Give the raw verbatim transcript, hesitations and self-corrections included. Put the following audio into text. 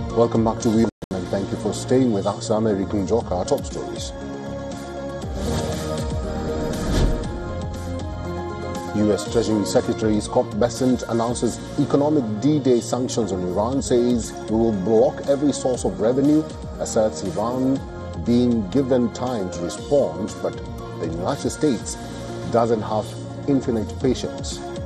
Welcome back to Wheel and thank you for staying with us. I'm Eric Njoka. Our top stories. U S Treasury Secretary Scott Bessent announces economic D-Day sanctions on Iran, says we will block every source of revenue, asserts Iran being given time to respond, but the United States doesn't have infinite patience.